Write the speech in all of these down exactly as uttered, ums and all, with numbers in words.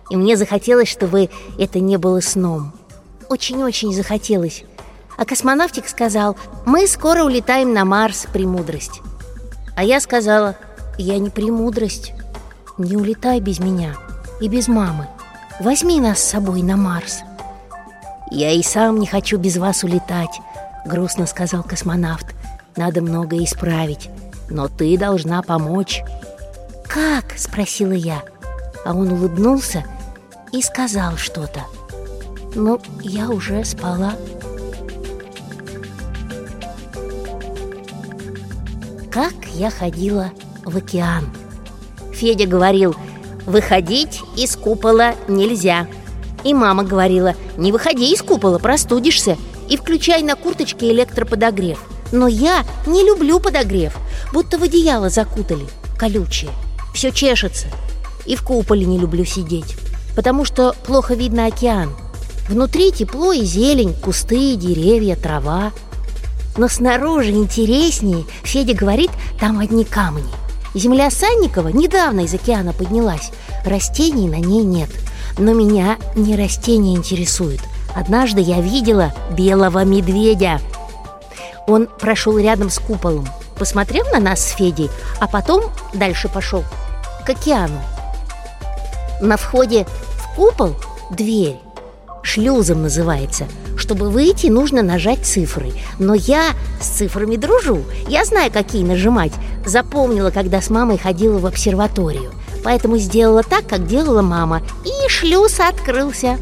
И мне захотелось, чтобы это не было сном. Очень-очень захотелось. А космонавтик сказал: мы скоро улетаем на Марс, премудрость. А я сказала: я не премудрость. Не улетай без меня и без мамы. Возьми нас с собой на Марс. Я и сам не хочу без вас улетать, грустно сказал космонавт. Надо многое исправить, но ты должна помочь. Как? Спросила я. А он улыбнулся и сказал что-то. Ну, я уже спала. Как я ходила в океан. Федя говорил: выходить из купола нельзя. И мама говорила: не выходи из купола, простудишься. И включай на курточке электроподогрев. Но я не люблю подогрев. Будто в одеяло закутали, колючее. Все чешется. И в куполе не люблю сидеть, потому что плохо видно океан. Внутри тепло и зелень, кусты, деревья, трава. Но снаружи интереснее. Федя говорит, там одни камни. Земля Санникова недавно из океана поднялась. Растений на ней нет. Но меня не растения интересуют. Однажды я видела белого медведя. Он прошел рядом с куполом, посмотрел на нас с Федей, а потом дальше пошел к океану. На входе в купол дверь, шлюзом называется. Чтобы выйти, нужно нажать цифры. Но я с цифрами дружу. Я знаю, какие нажимать. Запомнила, когда с мамой ходила в обсерваторию. Поэтому сделала так, как делала мама. И шлюз открылся.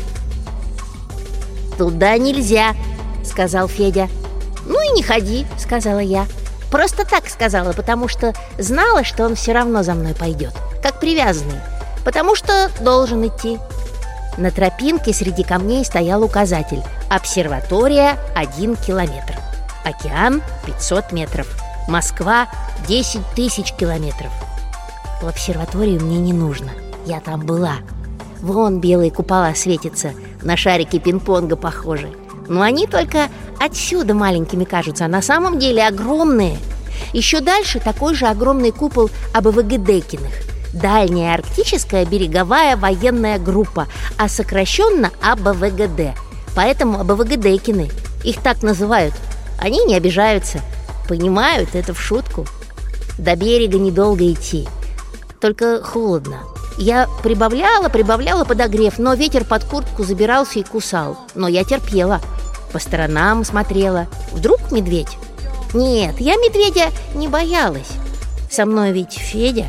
«Туда нельзя», — сказал Федя. «Ну и не ходи», — сказала я. Просто так сказала, потому что знала, что он все равно за мной пойдет, как привязанный. Потому что должен идти. На тропинке среди камней стоял указатель: обсерватория один километр, океан пятьсот метров, Москва десять тысяч километров. В обсерваторию мне не нужно, я там была. Вон белые купола светятся, на шарики пинг-понга похожи. Но они только отсюда маленькими кажутся, а на самом деле огромные. Еще дальше такой же огромный купол АБВГДекиных. Дальняя арктическая береговая военная группа, а сокращенно АБВГД. Поэтому АБВГДекины, их так называют. Они не обижаются, понимают это в шутку. До берега недолго идти, только холодно. Я прибавляла, прибавляла подогрев, но ветер под куртку забирался и кусал. Но я терпела, по сторонам смотрела. Вдруг медведь? Нет, я медведя не боялась. Со мной ведь Федя.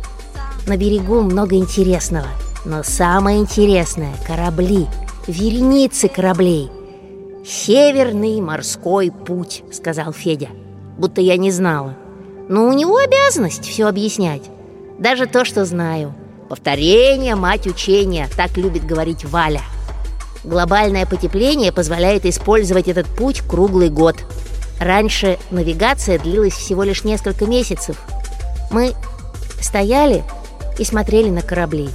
На берегу много интересного, но самое интересное — корабли, вереницы кораблей. «Северный морской путь», — сказал Федя, будто я не знала. Но у него обязанность все объяснять, даже то, что знаю. Повторение — мать учения, так любит говорить Валя. Глобальное потепление позволяет использовать этот путь круглый год. Раньше навигация длилась всего лишь несколько месяцев. Мы стояли и смотрели на корабли.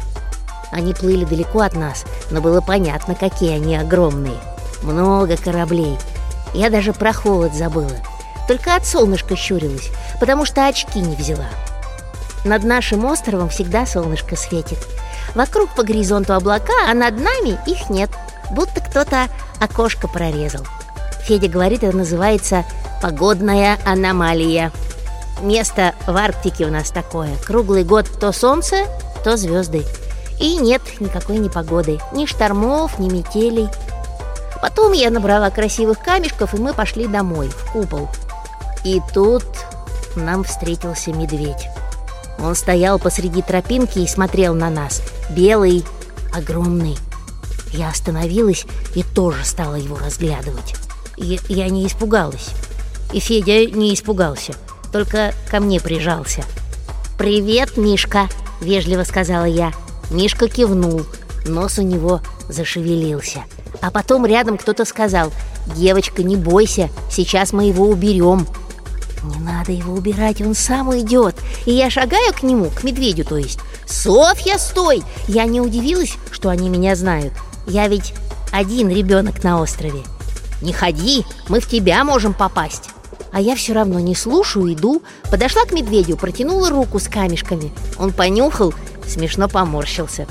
Они плыли далеко от нас, но было понятно, какие они огромные. Много кораблей. Я даже про холод забыла. Только от солнышка щурилась, потому что очки не взяла. Над нашим островом всегда солнышко светит. Вокруг по горизонту облака, а над нами их нет. Будто кто-то окошко прорезал. Федя говорит, это называется погодная аномалия. Место в Арктике у нас такое. Круглый год то солнце, то звезды. И нет никакой непогоды, ни штормов, ни метелей. Потом я набрала красивых камешков, и мы пошли домой, в купол. И тут нам встретился медведь. Он стоял посреди тропинки и смотрел на нас. Белый, огромный. Я остановилась и тоже стала его разглядывать. Я, я не испугалась. И Федя не испугался, только ко мне прижался. «Привет, Мишка», — вежливо сказала я. Мишка кивнул, нос у него зашевелился. А потом рядом кто-то сказал: «Девочка, не бойся, сейчас мы его уберем». Не надо его убирать, он сам уйдет. И я шагаю к нему, к медведю, то есть. «Софья, стой!» Я не удивилась, что они меня знают. Я ведь один ребенок на острове. «Не ходи, мы в тебя можем попасть». А я все равно не слушаю, иду. Подошла к медведю, протянула руку с камешками. Он понюхал, смешно поморщился.